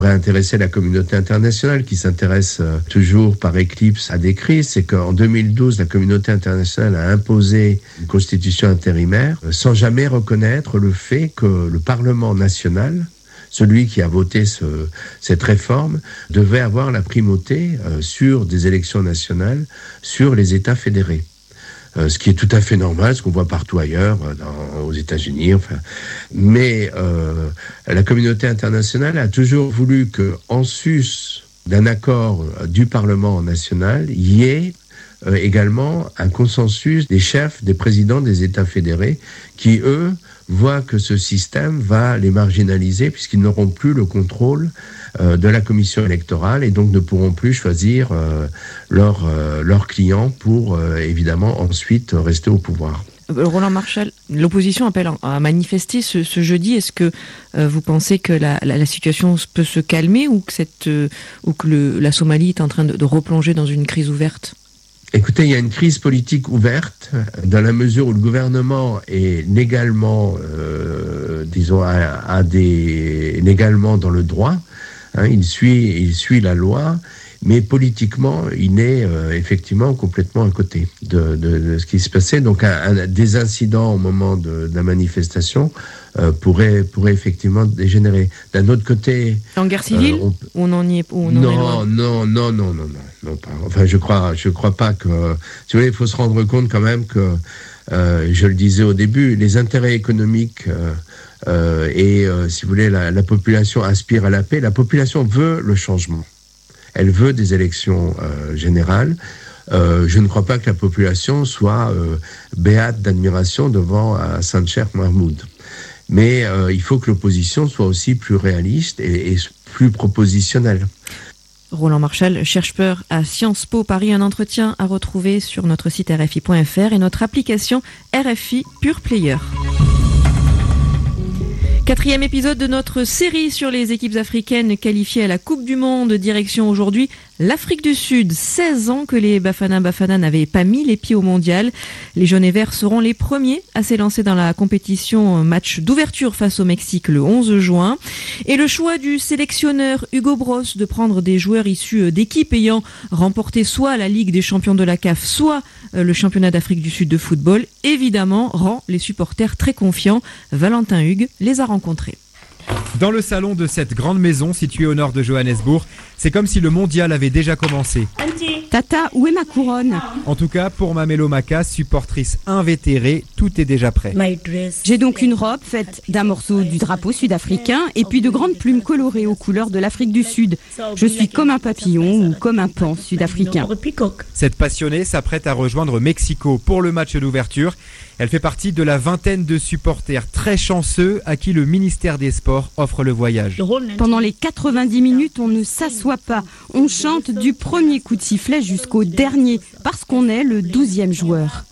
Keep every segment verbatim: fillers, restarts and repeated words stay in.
réintéresser la communauté internationale qui s'intéresse euh, toujours par éclipse à des crises, c'est qu'en deux mille douze, la communauté internationale a imposé une constitution intérimaire euh, sans jamais reconnaître le fait que le Parlement national, celui qui a voté ce, cette réforme, devait avoir la primauté euh, sur des élections nationales, sur les États fédérés. Euh, ce qui est tout à fait normal, ce qu'on voit partout ailleurs, dans, aux États-Unis. Enfin. Mais euh, la communauté internationale a toujours voulu qu'en sus d'un accord du Parlement national, il y ait euh, également un consensus des chefs, des présidents des États fédérés, qui, eux, voient que ce système va les marginaliser puisqu'ils n'auront plus le contrôle euh, de la commission électorale et donc ne pourront plus choisir euh, leurs euh, leur clients pour euh, évidemment ensuite rester au pouvoir. Roland Marchal, l'opposition appelle à manifester ce, ce jeudi. Est-ce que euh, vous pensez que la, la, la situation peut se calmer ou que, cette, euh, ou que le, la Somalie est en train de, de replonger dans une crise ouverte ? Écoutez, il y a une crise politique ouverte dans la mesure où le gouvernement est légalement, euh, disons, a, a des légalement dans le droit. Hein, il suit, il suit la loi, mais politiquement, il est euh, effectivement complètement à côté de, de, de ce qui se passait. Donc, un, un, des incidents au moment de, de la manifestation euh, pourraient, pourraient effectivement dégénérer. D'un autre côté, en guerre civile, euh, on, on en y est, on en non, est loin. non, non, non, non, non, non, pas. Enfin, je crois, je crois pas que. Si vous voulez, il faut se rendre compte quand même que, euh, je le disais au début, les intérêts économiques. Euh, Euh, et euh, si vous voulez, la, la population aspire à la paix. La population veut le changement. Elle veut des élections euh, générales. Euh, je ne crois pas que la population soit euh, béate d'admiration devant Hassan Cheikh Mahmoud. Mais euh, il faut que l'opposition soit aussi plus réaliste et, et plus propositionnelle. Roland Marchal, chercheur à Sciences Po Paris, un entretien à retrouver sur notre site R F I point F R et notre application R F I Pure Player. Quatrième épisode de notre série sur les équipes africaines qualifiées à la Coupe du Monde. Direction aujourd'hui l'Afrique du Sud. seize ans que les Bafana Bafana n'avaient pas mis les pieds au mondial. Les jaunes et verts seront les premiers à s'élancer dans la compétition. Match d'ouverture face au Mexique le onze juin. Et le choix du sélectionneur Hugo Bross de prendre des joueurs issus d'équipes ayant remporté soit la Ligue des champions de la C A F, soit le championnat d'Afrique du Sud de football, évidemment, rend les supporters très confiants. Valentin Hugues les a rencontrés. Dans le salon de cette grande maison située au nord de Johannesburg, c'est comme si le mondial avait déjà commencé. Tata, où est ma couronne ? En tout cas, pour Mamelo Maka, supportrice invétérée, tout est déjà prêt. J'ai donc une robe faite d'un morceau du drapeau sud-africain et puis de grandes plumes colorées aux couleurs de l'Afrique du Sud. Je suis comme un papillon ou comme un pan sud-africain. Cette passionnée s'apprête à rejoindre Mexico pour le match d'ouverture. Elle fait partie de la vingtaine de supporters très chanceux à qui le ministère des Sports offre le voyage. Pendant les quatre-vingt-dix minutes, on ne s'assoit pas. On chante du premier coup de sifflet jusqu'au dernier parce qu'on est le douzième joueur.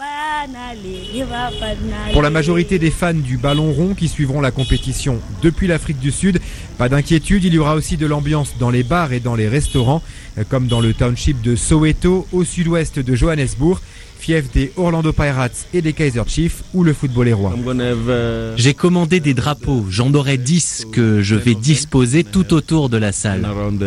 Pour la majorité des fans du ballon rond qui suivront la compétition depuis l'Afrique du Sud, pas d'inquiétude, il y aura aussi de l'ambiance dans les bars et dans les restaurants, comme dans le township de Soweto, au sud-ouest de Johannesburg, fief des Orlando Pirates et des Kaizer Chiefs, où le football est roi. J'ai commandé des drapeaux, j'en aurai dix que je vais disposer tout autour de la salle.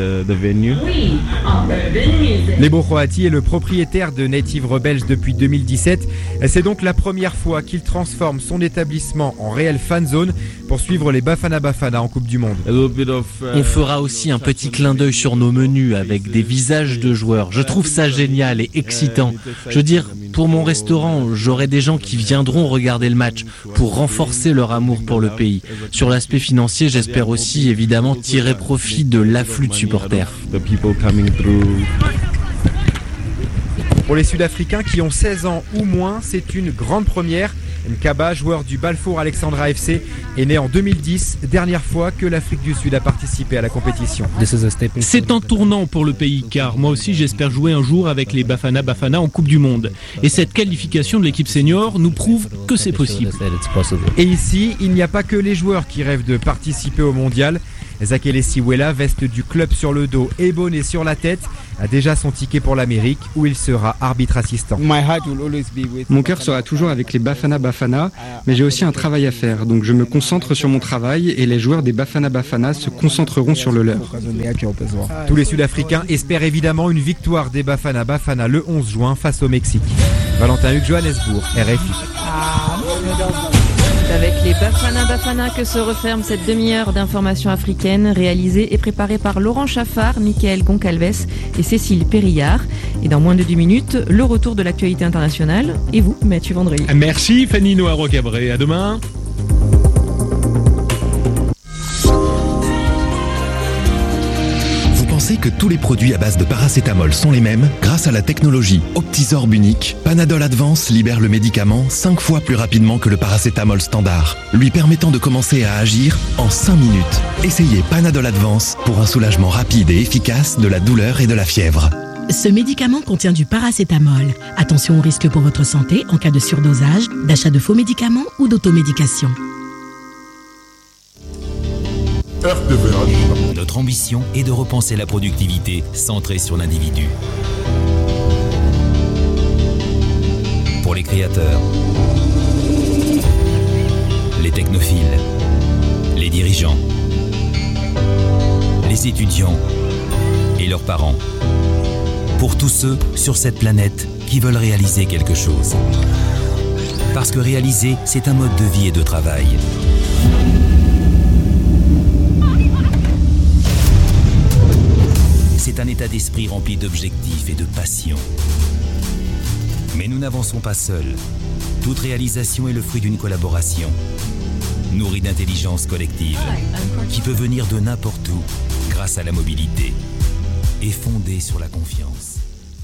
Lebo Croati est le propriétaire de Native Rebels depuis deux mille dix-sept. C'est donc la première fois qu'il transforme son établissement en réelle fan zone pour suivre les Bafana Bafana en Coupe du Monde. On fera aussi un petit clin d'œil sur nos menus avec des visages de joueurs. Je trouve ça génial et excitant. Je veux dire, pour mon restaurant, j'aurai des gens qui viendront regarder le match pour renforcer leur amour pour le pays. Sur l'aspect financier, j'espère aussi évidemment tirer profit de l'afflux de supporters. Pour les Sud-Africains qui ont seize ans ou moins, c'est une grande première. Nkaba, joueur du Balfour Alexandra F C, est né en deux mille dix, dernière fois que l'Afrique du Sud a participé à la compétition. C'est un tournant pour le pays, car moi aussi j'espère jouer un jour avec les Bafana Bafana en Coupe du Monde. Et cette qualification de l'équipe senior nous prouve que c'est possible. Et ici, il n'y a pas que les joueurs qui rêvent de participer au mondial. Zakele Siwela, veste du club sur le dos et bonnet sur la tête, a déjà son ticket pour l'Amérique où il sera arbitre assistant. Mon cœur sera toujours avec les Bafana Bafana, mais j'ai aussi un travail à faire, donc je me concentre sur mon travail et les joueurs des Bafana Bafana se concentreront sur le leur. Tous les Sud-Africains espèrent évidemment une victoire des Bafana Bafana le onze juin face au Mexique. Valentin Hugues, Johannesburg, R F I. C'est avec les Bafana Bafana que se referme cette demi-heure d'information africaine réalisée et préparée par Laurent Chaffard, Michael Goncalves et Cécile Périllard. Et dans moins de dix minutes, le retour de l'actualité internationale. Et vous, Mathieu Vendredi. Merci Fanny Noiro-Cabré. À demain. Pensez que tous les produits à base de paracétamol sont les mêmes? Grâce à la technologie Optizorb unique, Panadol Advance libère le médicament cinq fois plus rapidement que le paracétamol standard, lui permettant de commencer à agir en cinq minutes. Essayez Panadol Advance pour un soulagement rapide et efficace de la douleur et de la fièvre. Ce médicament contient du paracétamol. Attention aux risques pour votre santé en cas de surdosage, d'achat de faux médicaments ou d'automédication. R T V H. Notre ambition est de repenser la productivité centrée sur l'individu. Pour les créateurs, les technophiles, les dirigeants, les étudiants et leurs parents. Pour tous ceux sur cette planète qui veulent réaliser quelque chose. Parce que réaliser, c'est un mode de vie et de travail. C'est un état d'esprit rempli d'objectifs et de passion. Mais nous n'avançons pas seuls. Toute réalisation est le fruit d'une collaboration, nourrie d'intelligence collective, qui peut venir de n'importe où, grâce à la mobilité, et fondée sur la confiance.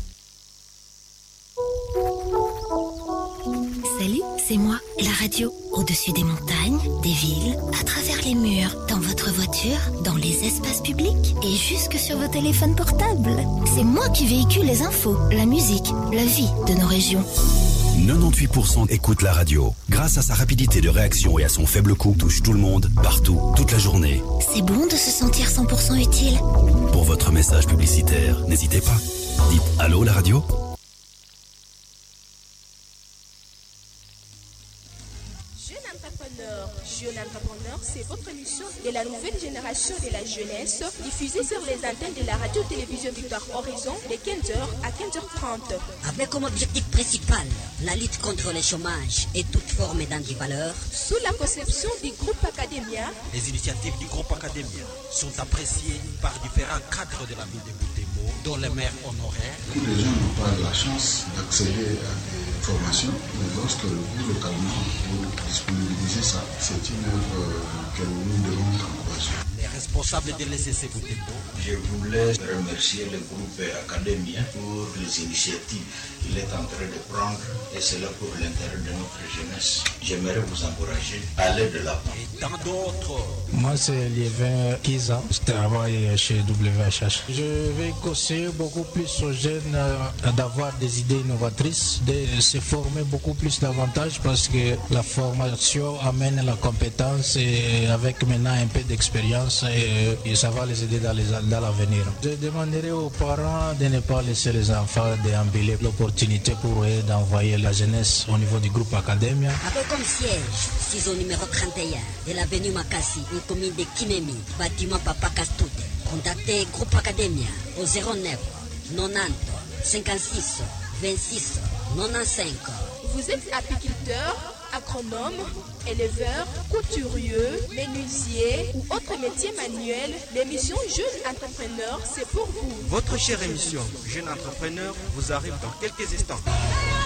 Salut, c'est moi, la radio. Au-dessus des montagnes, des villes, à travers les murs, dans votre voiture, dans les espaces publics et jusque sur vos téléphones portables. C'est moi qui véhicule les infos, la musique, la vie de nos régions. quatre-vingt-dix-huit pour cent écoutent la radio. Grâce à sa rapidité de réaction et à son faible coût, touche tout le monde, partout, toute la journée. C'est bon de se sentir cent pour cent utile. Pour votre message publicitaire, n'hésitez pas. Dites allô la radio. Jeune Entrepreneur, c'est votre émission de la nouvelle génération de la jeunesse, diffusée sur les antennes de la radio-télévision Victoire Horizon de quinze heures à quinze heures trente. Avec comme objectif principal la lutte contre le chômage et toute forme d'antivaleur. Sous la conception du groupe Academia, les initiatives du groupe Academia sont appréciées par différents cadres de la ville de Butembo, dont les maires honoraires. Tous les gens n'ont pas la chance d'accéder à des formations, mais lorsque vous, localement, vous disponibilisez ça, c'est une œuvre que nous devons encourager. Les responsables de l'E C C Butembo. Je voulais remercier le groupe Academia pour les initiatives qu'il est en train de prendre, et cela pour l'intérêt de notre jeunesse. J'aimerais vous encourager à aller de l'avant. Et dans d'autres. Moi, c'est Liévin Kiza. Je travaille chez W H H. Je vais conseiller beaucoup plus aux jeunes d'avoir des idées innovatrices, de se former beaucoup plus davantage parce que la formation amène la compétence et avec maintenant un peu d'expérience et, et ça va les aider dans, les, dans l'avenir. Je demanderai aux parents de ne pas laisser les enfants déambuler l'opportunité pour eux d'envoyer la jeunesse au niveau du groupe Academia. Avec comme siège, ciseau numéro trente et un de l'avenue Makassi, une commune de Kinemi, bâtiment Papa Castoute. Contactez groupe Academia au zéro neuf quatre-vingt-dix cinquante-six vingt-six quatre-vingt-quinze. Vous êtes apiculteur, agronome, éleveur, couturier, menuisier ou autre métier manuel, l'émission Jeune Entrepreneur, c'est pour vous. Votre chère émission Jeune Entrepreneur vous arrive dans quelques instants.